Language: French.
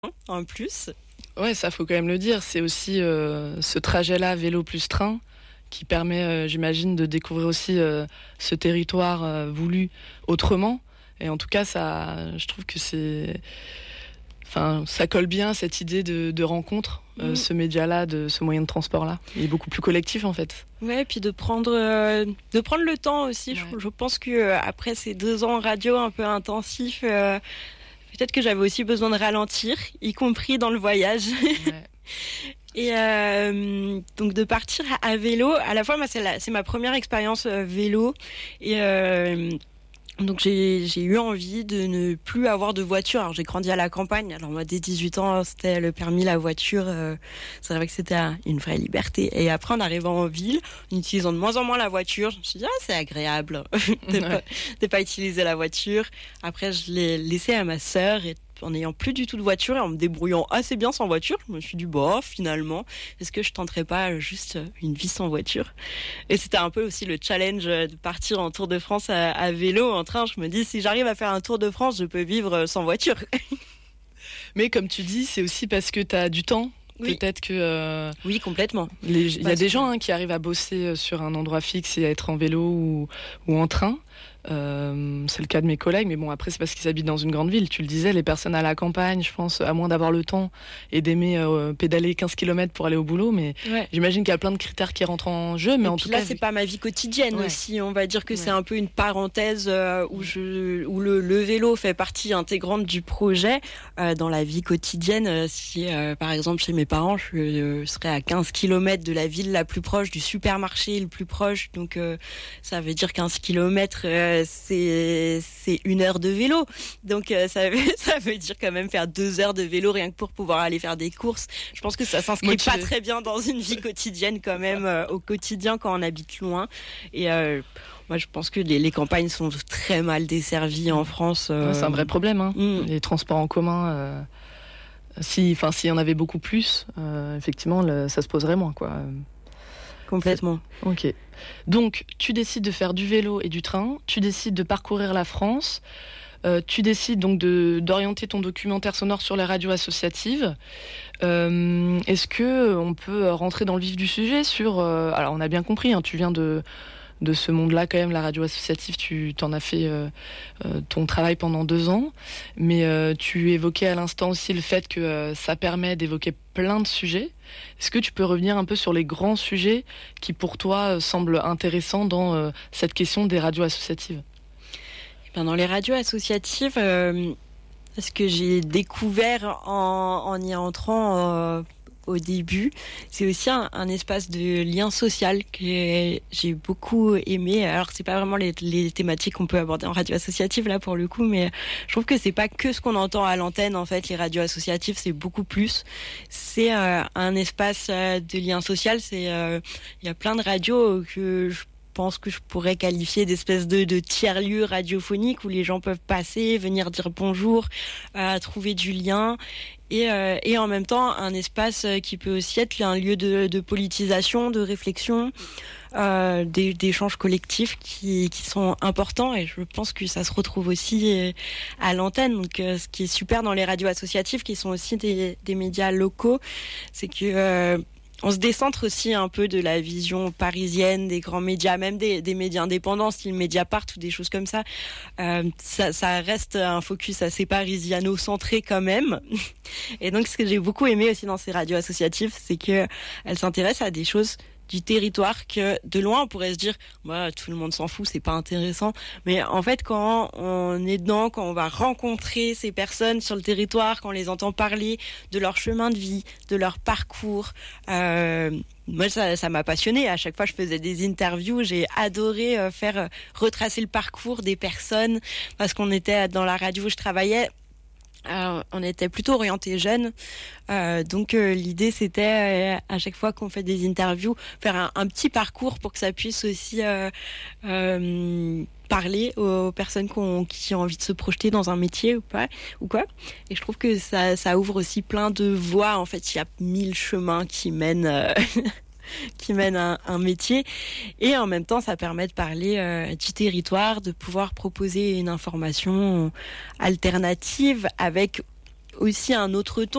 en plus. Ouais, ça faut quand même le dire. C'est aussi ce trajet-là, vélo plus train, qui permet, j'imagine, de découvrir aussi ce territoire voulu autrement. Et en tout cas, ça, je trouve que ça colle bien à cette idée de rencontre, ce média-là, ce moyen de transport-là. Il est beaucoup plus collectif, en fait. Ouais, puis de prendre le temps aussi. Ouais. Je pense que après ces 2 ans radio un peu intensifs, peut-être que j'avais aussi besoin de ralentir, y compris dans le voyage. Ouais. Et donc de partir à vélo, à la fois moi c'est ma première expérience vélo et donc j'ai eu envie de ne plus avoir de voiture. Alors j'ai grandi à la campagne. Alors moi dès 18 ans c'était le permis, la voiture. C'est vrai que c'était une vraie liberté. Et après en arrivant en ville, en utilisant de moins en moins la voiture, je me suis dit c'est agréable de pas utiliser la voiture. Après je l'ai laissée à ma sœur et en n'ayant plus du tout de voiture et en me débrouillant assez bien sans voiture, je me suis dit finalement, est-ce que je tenterais pas juste une vie sans voiture? Et c'était un peu aussi le challenge de partir en Tour de France à vélo, en train. Je me dis, si j'arrive à faire un Tour de France, je peux vivre sans voiture. Mais comme tu dis, c'est aussi parce que tu as du temps. Oui. Peut-être que... oui, complètement. Il y a des gens qui arrivent à bosser sur un endroit fixe et à être en vélo ou en train. C'est le cas de mes collègues, mais bon, après c'est parce qu'ils habitent dans une grande ville. Tu le disais, les personnes à la campagne, je pense, à moins d'avoir le temps et d'aimer pédaler 15 km pour aller au boulot, mais j'imagine qu'il y a plein de critères qui rentrent en jeu. Mais et en puis tout là, cas, c'est pas ma vie quotidienne aussi. On va dire que c'est un peu une parenthèse où le vélo fait partie intégrante du projet. Dans la vie quotidienne, si par exemple chez mes parents, je serais à 15 km de la ville la plus proche, du supermarché le plus proche, donc ça veut dire 15 km, c'est 1 heure de vélo. Donc ça veut dire quand même faire 2 heures de vélo rien que pour pouvoir aller faire des courses. Je pense que ça s'inscrit pas très bien dans une vie quotidienne quand même, au quotidien quand on habite loin. Et moi, je pense que les campagnes sont très mal desservies en France. C'est un vrai problème, hein. Les transports en commun, s'il y en avait beaucoup plus, effectivement, ça se poserait moins, quoi. Complètement. Ok. Donc, tu décides de faire du vélo et du train, tu décides de parcourir la France, tu décides donc d'orienter ton documentaire sonore sur les radios associatives. Est-ce que on peut rentrer dans le vif du sujet sur... alors, on a bien compris, hein, tu viens de ce monde-là quand même, la radio associative, tu t'en as fait ton travail pendant 2 ans, mais tu évoquais à l'instant aussi le fait que ça permet d'évoquer plein de sujets. Est-ce que tu peux revenir un peu sur les grands sujets qui pour toi semblent intéressants dans cette question des radios associatives? Dans les radios associatives, ce que j'ai découvert en y entrant au début, c'est aussi un espace de lien social que j'ai beaucoup aimé. Alors c'est pas vraiment les thématiques qu'on peut aborder en radio associative là pour le coup, mais je trouve que c'est pas que ce qu'on entend à l'antenne. En fait, les radios associatives, c'est beaucoup plus. C'est un espace de lien social. Il y a plein de radios que je pense que je pourrais qualifier d'espèce de tiers-lieu radiophonique où les gens peuvent passer, venir dire bonjour, trouver du lien. Et en même temps un espace qui peut aussi être un lieu de politisation, de réflexion, d'échanges collectifs qui sont importants, et je pense que ça se retrouve aussi à l'antenne. Donc ce qui est super dans les radios associatives, qui sont aussi des médias locaux, c'est que on se décentre aussi un peu de la vision parisienne des grands médias, même des médias indépendants, style Mediapart ou des choses comme ça. Ça reste un focus assez parisiano-centré quand même. Et donc, ce que j'ai beaucoup aimé aussi dans ces radios associatives, c'est que elles s'intéressent à des choses du territoire que de loin on pourrait se dire tout le monde s'en fout, c'est pas intéressant, mais en fait quand on est dedans, quand on va rencontrer ces personnes sur le territoire, quand on les entend parler de leur chemin de vie, de leur parcours, moi ça m'a passionnée. À chaque fois je faisais des interviews, j'ai adoré faire retracer le parcours des personnes, parce qu'on était dans la radio où je travaillais. On était plutôt orienté jeunes, donc l'idée c'était à chaque fois qu'on fait des interviews, faire un petit parcours pour que ça puisse aussi parler aux personnes qui ont envie de se projeter dans un métier ou quoi. Et je trouve que ça ouvre aussi plein de voies. En fait, il y a 1000 chemins qui mènent un métier, et en même temps ça permet de parler du territoire, de pouvoir proposer une information alternative avec aussi un autre ton.